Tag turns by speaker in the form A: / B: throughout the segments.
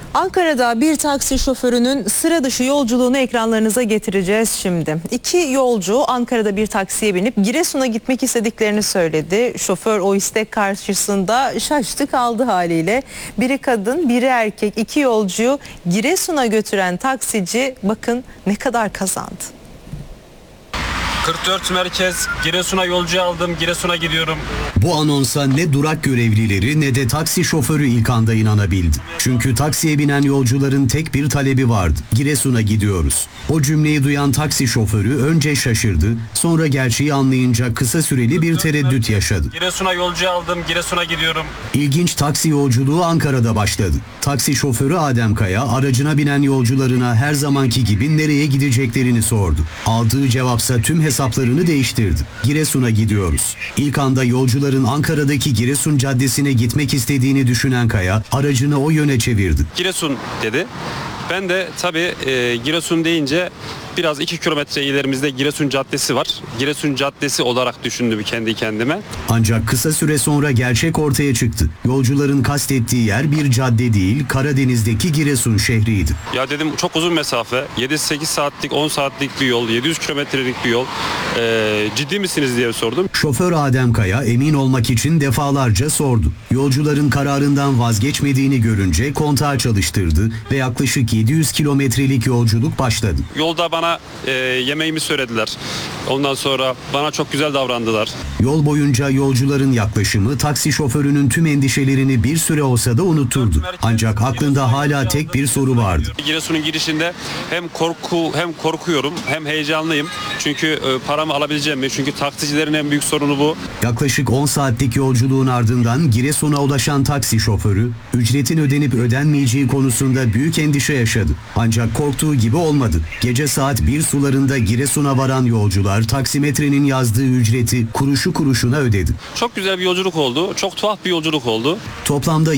A: Ankara'da bir taksi şoförünün sıra dışı yolculuğunu ekranlarınıza getireceğiz şimdi. İki yolcu Ankara'da bir taksiye binip Giresun'a gitmek istediklerini söyledi. Şoför o istek karşısında şaştı kaldı haliyle. Biri kadın, biri erkek. İki yolcuyu Giresun'a götüren taksici bakın ne kadar kazandı.
B: 44 merkez, Giresun'a yolcu aldım, Giresun'a gidiyorum.
C: Bu anonsa ne durak görevlileri ne de taksi şoförü ilk anda inanabildi. Çünkü taksiye binen yolcuların tek bir talebi vardı. Giresun'a gidiyoruz. O cümleyi duyan taksi şoförü önce şaşırdı, sonra gerçeği anlayınca kısa süreli bir tereddüt yaşadı.
B: Giresun'a yolcu aldım, Giresun'a gidiyorum.
C: İlginç taksi yolculuğu Ankara'da başladı. Taksi şoförü Adem Kaya aracına binen yolcularına her zamanki gibi nereye gideceklerini sordu. Aldığı cevapsa tüm hesaplarını değiştirdi. Giresun'a gidiyoruz. İlk anda yolcuların Ankara'daki Giresun Caddesi'ne gitmek istediğini düşünen Kaya aracını o yöne çevirdi.
B: Giresun dedi. Ben de tabii Giresun deyince biraz 2 kilometre ilerimizde Giresun Caddesi var. Giresun Caddesi olarak düşündüm kendi kendime.
C: Ancak kısa süre sonra gerçek ortaya çıktı. Yolcuların kastettiği yer bir cadde değil, Karadeniz'deki Giresun şehriydi.
B: Ya dedim çok uzun mesafe, 7-8 saatlik, 10 saatlik bir yol, 700 kilometrelik bir yol. Ciddi misiniz diye sordum.
C: Şoför Adem Kaya emin olmak için defalarca sordu. Yolcuların kararından vazgeçmediğini görünce kontağı çalıştırdı ve yaklaşık 700 kilometrelik yolculuk başladı.
B: Yolda bana yemeğimi söylediler. Ondan sonra bana çok güzel davrandılar.
C: Yol boyunca yolcuların yaklaşımı taksi şoförünün tüm endişelerini bir süre olsa da unutturdu. Ancak aklında hala tek bir soru vardı.
B: Giresun'un girişinde hem korkuyorum hem heyecanlıyım. Çünkü paramı alabileceğim mi? Çünkü taksicilerin en büyük sorunu bu.
C: Yaklaşık 10 saatlik yolculuğun ardından Giresun'a ulaşan taksi şoförü ücretin ödenip ödenmeyeceği konusunda büyük endişe yaşadı. Ancak korktuğu gibi olmadı. Gece saat 1 sularında Giresun'a varan yolcular taksimetrenin yazdığı ücreti kuruşu kuruşuna ödedi.
B: Çok güzel bir yolculuk oldu. Çok tuhaf bir yolculuk oldu.
C: Toplamda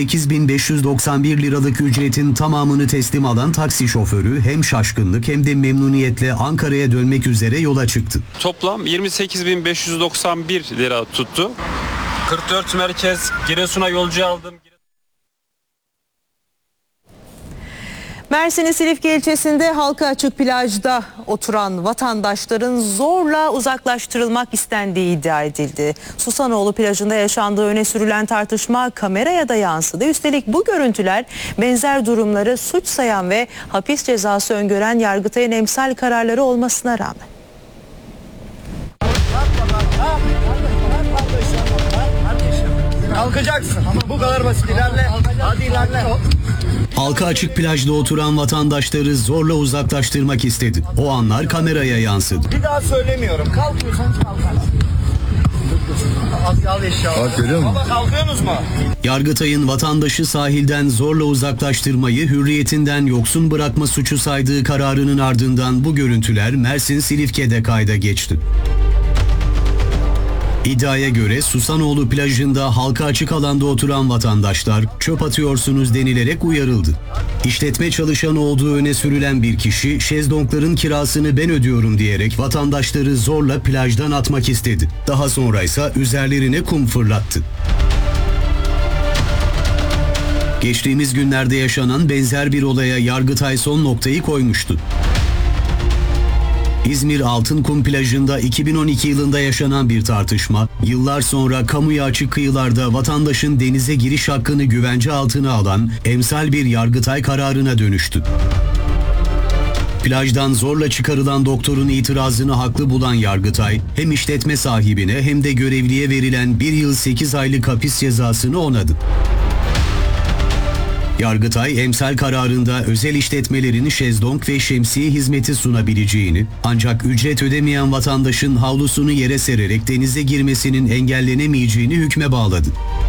C: 28.591 liralık ücretin tamamını teslim alan taksi şoförü hem şaşkınlık hem de memnuniyetle Ankara'ya dönmek üzere yola çıktı.
B: Toplam 28.591 lira tuttu. 44 merkez, Giresun'a yolcu aldım.
A: Mersin'in Silifke ilçesinde halka açık plajda oturan vatandaşların zorla uzaklaştırılmak istendiği iddia edildi. Susanoğlu plajında yaşandığı öne sürülen tartışma kameraya da yansıdı. Üstelik bu görüntüler benzer durumları suç sayan ve hapis cezası öngören Yargıtay'ın emsal kararları olmasına rağmen.
D: Kalkacaksın. Bu kadar basit. İlerle. Hadi ilerle.
C: Halka açık plajda oturan vatandaşları zorla uzaklaştırmak istedi. O anlar kameraya yansıdı.
D: Bir daha söylemiyorum. Kalkıyorsanız kalkarsın. Al eşyaları.
E: Bak görüyor musun?
D: Baba kalkıyorsunuz mu?
C: Yargıtay'ın vatandaşı sahilden zorla uzaklaştırmayı hürriyetinden yoksun bırakma suçu saydığı kararının ardından bu görüntüler Mersin Silifke'de kayda geçti. İddiaya göre Susanoğlu plajında halka açık alanda oturan vatandaşlar çöp atıyorsunuz denilerek uyarıldı. İşletme çalışanı olduğu öne sürülen bir kişi şezlongların kirasını ben ödüyorum diyerek vatandaşları zorla plajdan atmak istedi. Daha sonra ise üzerlerine kum fırlattı. Geçtiğimiz günlerde yaşanan benzer bir olaya Yargıtay son noktayı koymuştu. İzmir Altınkum plajında 2012 yılında yaşanan bir tartışma, yıllar sonra kamuya açık kıyılarda vatandaşın denize giriş hakkını güvence altına alan emsal bir Yargıtay kararına dönüştü. Plajdan zorla çıkarılan doktorun itirazını haklı bulan Yargıtay, hem işletme sahibine hem de görevliye verilen 1 yıl 8 aylık hapis cezasını onadı. Yargıtay emsal kararında özel işletmelerin şezlong ve şemsiye hizmeti sunabileceğini, ancak ücret ödemeyen vatandaşın havlusunu yere sererek denize girmesinin engellenemeyeceğini hükme bağladı.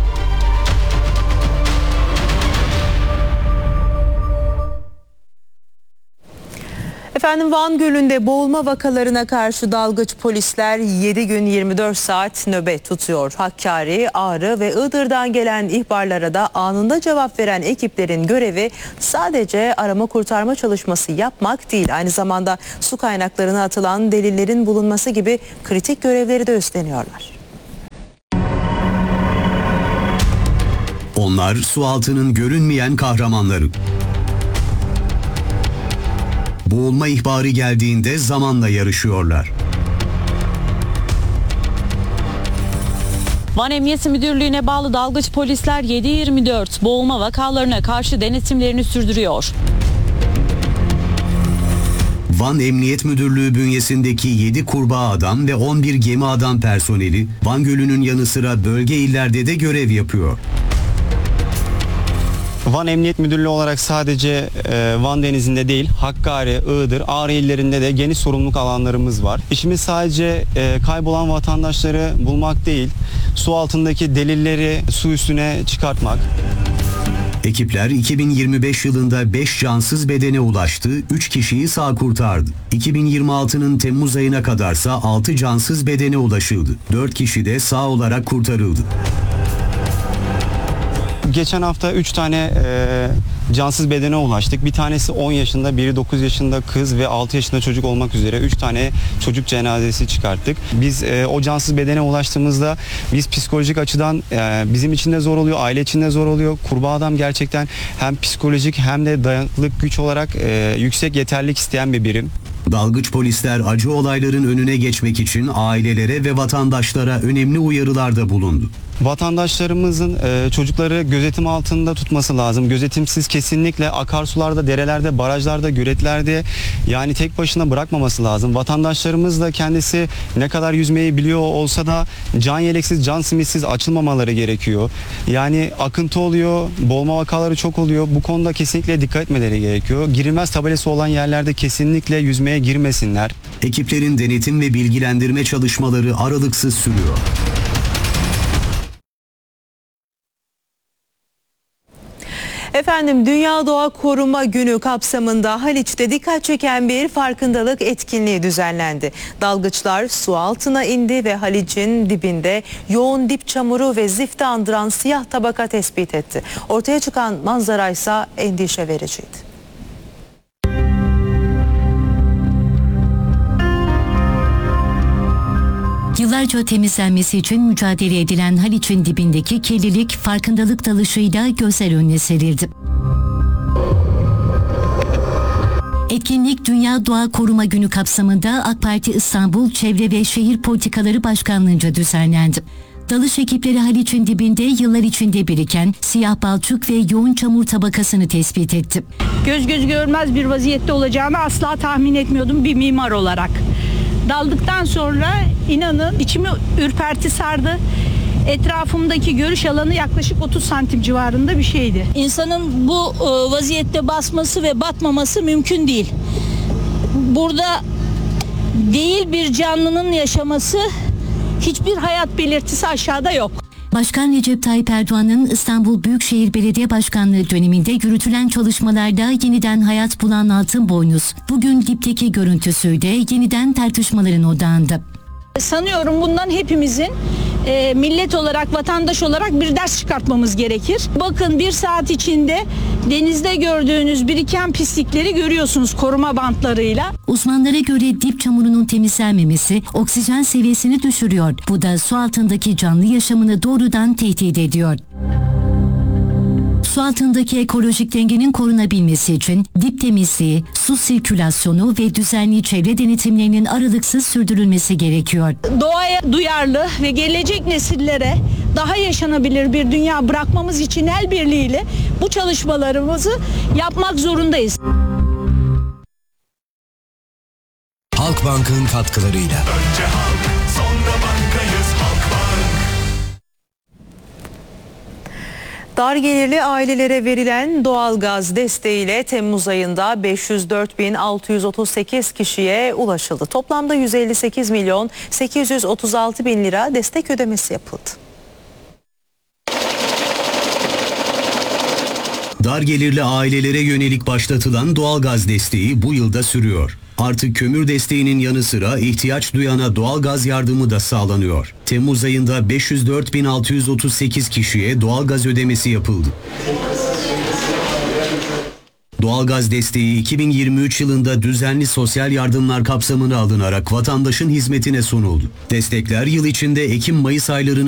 A: Efendim Van Gölü'nde boğulma vakalarına karşı dalgıç polisler 7 gün 24 saat nöbet tutuyor. Hakkari, Ağrı ve Iğdır'dan gelen ihbarlara da anında cevap veren ekiplerin görevi sadece arama kurtarma çalışması yapmak değil. Aynı zamanda su kaynaklarına atılan delillerin bulunması gibi kritik görevleri de üstleniyorlar.
C: Onlar su altının görünmeyen kahramanları. Boğulma ihbarı geldiğinde zamanla yarışıyorlar.
E: Van Emniyet Müdürlüğü'ne bağlı dalgıç polisler 7/24 boğulma vakalarına karşı denetimlerini sürdürüyor.
C: Van Emniyet Müdürlüğü bünyesindeki 7 kurbağa adam ve 11 gemi adam personeli Van Gölü'nün yanı sıra bölge illerde de görev yapıyor.
F: Van Emniyet Müdürlüğü olarak sadece Van Denizi'nde değil, Hakkari, Iğdır, Ağrı illerinde de geniş sorumluluk alanlarımız var. İşimiz sadece kaybolan vatandaşları bulmak değil, su altındaki delilleri su üstüne çıkartmak.
C: Ekipler 2025 yılında 5 cansız bedene ulaştı, 3 kişiyi sağ kurtardı. 2026'nın Temmuz ayına kadarsa 6 cansız bedene ulaşıldı. 4 kişi de sağ olarak kurtarıldı.
F: Geçen hafta 3 tane cansız bedene ulaştık. Bir tanesi 10 yaşında, biri 9 yaşında kız ve 6 yaşında çocuk olmak üzere 3 tane çocuk cenazesi çıkarttık. Biz o cansız bedene ulaştığımızda biz psikolojik açıdan bizim için de zor oluyor, aile için de zor oluyor. Kurbağa adam gerçekten hem psikolojik hem de dayanıklılık güç olarak yüksek yeterlilik isteyen bir birim.
C: Dalgıç polisler acı olayların önüne geçmek için ailelere ve vatandaşlara önemli uyarılarda bulundu.
F: Vatandaşlarımızın çocukları gözetim altında tutması lazım. Gözetimsiz kesinlikle akarsularda, derelerde, barajlarda, göletlerde yani tek başına bırakmaması lazım. Vatandaşlarımız da kendisi ne kadar yüzmeyi biliyor olsa da can yeleksiz, can simitsiz açılmamaları gerekiyor. Yani akıntı oluyor, boğulma vakaları çok oluyor. Bu konuda kesinlikle dikkat etmeleri gerekiyor. Girilmez tabelası olan yerlerde kesinlikle yüzmeye girmesinler.
C: Ekiplerin denetim ve bilgilendirme çalışmaları aralıksız sürüyor.
A: Efendim, Dünya Doğa Koruma Günü kapsamında Haliç'te dikkat çeken bir farkındalık etkinliği düzenlendi. Dalgıçlar su altına indi ve Haliç'in dibinde yoğun dip çamuru ve zifti andıran siyah tabaka tespit etti. Ortaya çıkan manzara ise endişe vericiydi.
G: Yıllarca temizlenmesi için mücadele edilen Haliç'in dibindeki kirlilik farkındalık dalışıyla gözler önüne serildi. Etkinlik Dünya Doğa Koruma Günü kapsamında AK Parti İstanbul Çevre ve Şehir Politikaları Başkanlığı'nca düzenlendi. Dalış ekipleri Haliç'in dibinde yıllar içinde biriken siyah balçık ve yoğun çamur tabakasını tespit etti.
H: Göz görmez bir vaziyette olacağını asla tahmin etmiyordum bir mimar olarak. Daldıktan sonra inanın içimi ürperti sardı. Etrafımdaki görüş alanı yaklaşık 30 santim civarında bir şeydi.
I: İnsanın bu vaziyette basması ve batmaması mümkün değil. Burada değil bir canlının yaşaması, hiçbir hayat belirtisi aşağıda yok.
G: Başkan Recep Tayyip Erdoğan'ın İstanbul Büyükşehir Belediye Başkanlığı döneminde yürütülen çalışmalarda yeniden hayat bulan Altınboynuz, bugün dipteki görüntüsüyle yeniden tartışmaların odağında.
I: Sanıyorum bundan hepimizin millet olarak, vatandaş olarak bir ders çıkartmamız gerekir. Bakın bir saat içinde denizde gördüğünüz biriken pislikleri görüyorsunuz koruma bantlarıyla.
G: Uzmanlara göre dip çamurunun temizlenmemesi oksijen seviyesini düşürüyor. Bu da su altındaki canlı yaşamını doğrudan tehdit ediyor. Su altındaki ekolojik dengenin korunabilmesi için dip temizliği, su sirkülasyonu ve düzenli çevre denetimlerinin aralıksız sürdürülmesi gerekiyor.
I: Doğaya duyarlı ve gelecek nesillere daha yaşanabilir bir dünya bırakmamız için el birliğiyle bu çalışmalarımızı yapmak zorundayız.
J: Halkbank'ın katkılarıyla.
K: Önce halk, sonra bankayız Halkbank.
A: Dar gelirli ailelere verilen doğalgaz desteğiyle Temmuz ayında 504.638 kişiye ulaşıldı. Toplamda 158.836.000 lira destek ödemesi yapıldı.
C: Dar gelirli ailelere yönelik başlatılan doğalgaz desteği bu yılda sürüyor. Artık kömür desteğinin yanı sıra ihtiyaç duyana doğalgaz yardımı da sağlanıyor. Temmuz ayında 504.638 kişiye doğalgaz ödemesi yapıldı. Doğalgaz desteği 2023 yılında düzenli sosyal yardımlar kapsamına alınarak vatandaşın hizmetine sunuldu. Destekler yıl içinde Ekim-Mayıs aylarını